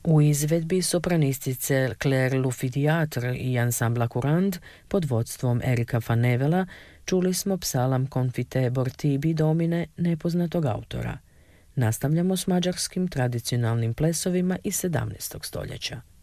U izvedbi sopranistice Claire Lufidiatre i ansambla Courant pod vodstvom Erika van Nevela čuli smo psalam Confitebor tibi domine nepoznatog autora. Nastavljamo s mađarskim tradicionalnim plesovima iz 17. stoljeća.